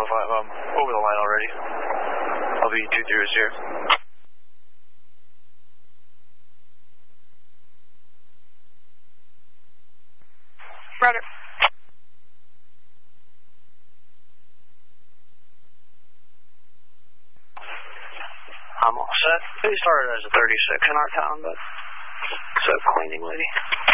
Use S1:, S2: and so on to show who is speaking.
S1: 105, I'm over the line already. I'll be 230.
S2: Roger.
S3: I'm all set. We started as a 36 in our town, but it's a cleaning lady.